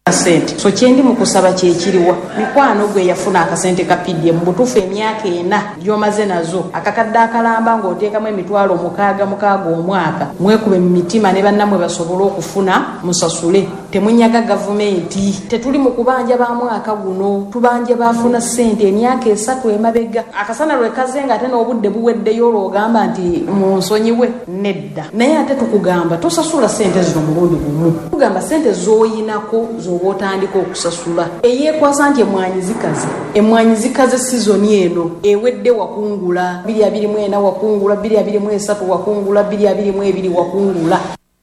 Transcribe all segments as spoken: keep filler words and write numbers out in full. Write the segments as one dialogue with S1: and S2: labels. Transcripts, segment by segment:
S1: sente. So kyendi mu kusaba kye kiriwa mikwano gwe yafuna akasente ka P D M butufu emyaka ena gyomaze nazo akakadde akalamba ng'oteekamu emitwalo mukaaga mukaaga omwaka mwekube mu mitima ne bannamwe basobole okufuna musasule. Temunyaga gavumenti, tetuli mu kubanja ba mwaka guno, tubanje bafuna sente emyaka esatu emabega. Akasana lwe kazenga ate n'obudde buweddeyo olwogamba nti munsonyiwe nedda. Naye ate tukugamba tosasula sente zino mulundi gumu, tugamba sente z'oyinako z'oba otandika okusasula. Eyeekwasa nti emwanyi zikaze, emwanyi zikaze sizoni eno ewedde wakungula bbiri abiri mu ena wakungula bbiri abiri mu esatu wakungula bbiri abiri mu ebiri wakungula.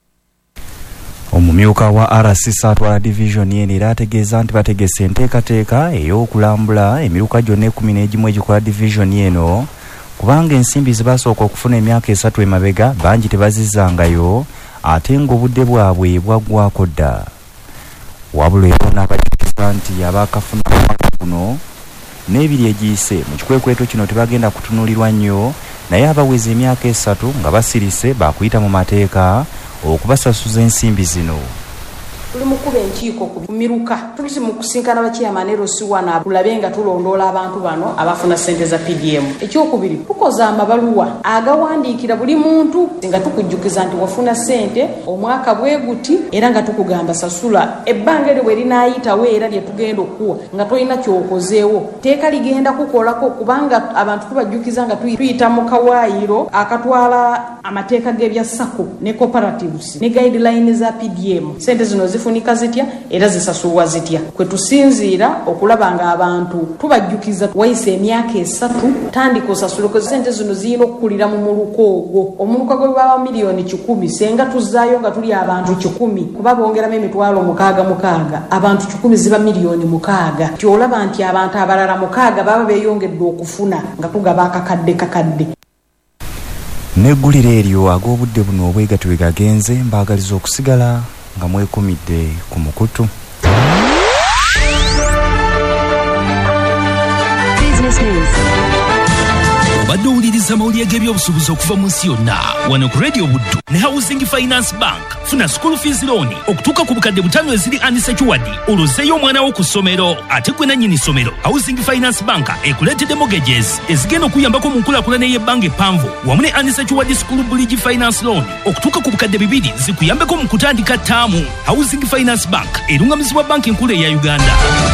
S2: Omumyuka wa R C S atwala division eno era ategeeza nti bategese enteekateeka ey'okulambula emiruka gyonna ekumi n'egimu egikola division eno kubanga ensimbi zibasooka okufuna emyaka esatu emabega bangi tebazizangayo ate ng'obudde bwabwe bwaggwako dda. Wabula era n'abajuliza nti abaakafuna omwaka guno n'ebiri egiyise mu kikwekweto kino tebagenda kutunulirwa nnyo, naye abaweza emyaka esatu nga basirise baakuyita mu mateeka okubasasuza ensimbi zino.
S1: Tuli mukuba enkiiko ku miruka, tuli mu kusinkana bakiyamaneero siwana tulabe nga tulondoola abantu bano abafuna sente za P D M. Ekyokubiri tukoza amabaluwa agawandiikira buli muntu nga tukujjukiza nti wafuna sente omwaka bwe guti era nga tukugamba sasula ebbanga eryo bwe linaayitawo era lye tugenda okuwa nga tolina kyokozeewo. Teeka ligenda kukolako kubanga abantu tubajjukiza nga tuyita mu kawaayiro akatwala amateeka g'ebya sako ne cooperatives ne guideline za P D M. Sente zino zifunika zitya era zisasulwa zitya. Kwe tusinziira okulaba nga abantu tubajjukiza wayise emyaka esatu tandika osasuluko sente zino ziyina okukulira mu muluko ogwo. Omuluko gwe baba miliyoni kikumi senga tuzaayo nga tuli abantu kikumi kuba bongeramu emitwalo mukaaga mukaaga abantu kikumi ziba miliyoni mukaaga. Tyolaba nti abantu abalala mukaaga baba beeyongedde okufuna nga tugaba akakadde kakadde.
S2: Neggulira eryo ag'obudde buno obwegatu bwe gagenze mbaagaliza okusigala nga mwekumidde ku mukutu.
S3: Obadde owuliriza amawulire g'ebyobusuubuzi okuva mu nsi yonna wano ku Radio Buddu ne Housing Finance Bank. Funa school fees loan okutuuka ku bukadde butaano eziri unsecured olozzeeyo omwana wo ku ssomero. Ate gwe nannyini ssomero Housing Finance Bank ekuleetedde mortgages ezigenda okuyambako mu nkulaakulana y'ebbanga eppanvu wamu ne unsecured school bridge finance loan okutuuka ku bukadde bibiri zikuyambeko mu kutandika ttaamu. Housing Finance Bank erungamizibwa banka enkulu eya Uganda.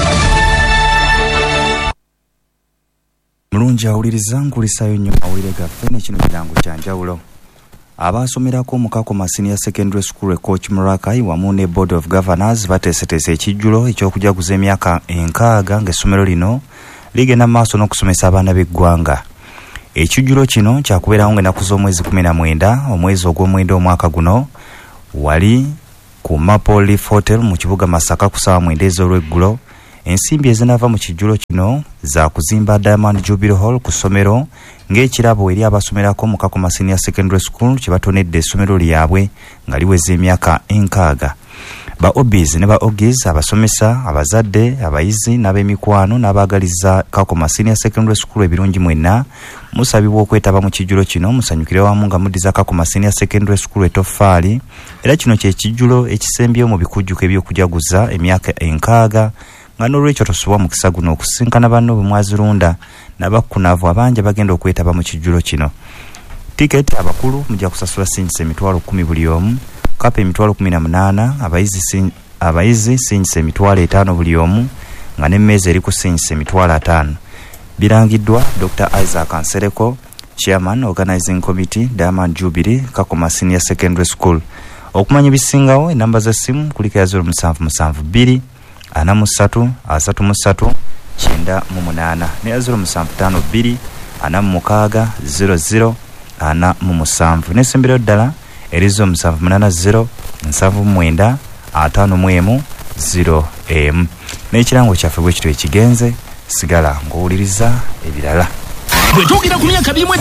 S2: Mulungi awuliriza nkulisayo nnyo mawulire gaffe ne kino kirango kya njawulo. Abaasomerako mu Kakoma Senior Secondary School e Coach Murakai wamu ne Board of Governors bateeseteese ekijjulo eky'okujaguza emyaka enkaaga ng'essomero lino ligenda mu maaso n'okusomesa abaana b'eggwanga. Ekijjulo kino kyakubeerawo ng'ennaku z'omwezi kumi na mwenda omwezi ogw'omwenda omwaka guno wali ku Maple Leaf Hotel mu kibuga Masaka ku ssaawa mwenda ez'olweggulo. Ensimbi ezinava mu kijjulo kino za kuzimba Diamond Jubilee Hall ku ssomero ng'ekirabo eri abasomerako mu Kakoma Senior Secondary School kye batonedde essomero lyabwe nga liweza emyaka enkaaga. Ba Obis ne ba Ogis abasomesa abazadde abayizi n'ab'emikwano n'abaagaliza Kakoma Senior Secondary School ebirungi mwenna musabibwa okwetaba mu kijjulo kino musanyukire wamu nga muddiza Kakoma Senior Secondary School etoffaali era kino kye kijjulo ekisembyeyo mu bikujjuko eby'okujaguza emyaka enkaaga nga n'olwekyo tosobwa mukisa guno okusinkana banno bwe mwazirunda n'abakkunavu abangi bagenda okwetaba mu kijjulo kino. Tiketi abakulu mujja kusasula sinyisa emitwalo kumi buli omu, kapa emitwalo kumi na munaana, abayizi sin, abayizi sinyisa emitwalo etaano buli omu nga n'emmeeza eri ku sinyisa emitwalo ataano. Birangiddwa Doctor Isaac Ansereko, Chairman Organizing Committee Diamond Jubilee Kakoma Senior Secondary School. Okumanya bisingawo enamba z'essimu kuliko ya zero musanvu musanvu bbiri ana musatu asatu musatu kyenda mu munaana ne zero musanvu ttaano bbiri ana mu mukaaga zero zero ana mu musanvu n'essembero ddala erizo musanvu munaana zero nsanvu mu mwenda ataano mu emu zero emu. N'ekirango kyaffe bwe kityo ekigenze sigala ng'owuliriza ebirala.
S3: Bwe tugira ku myaka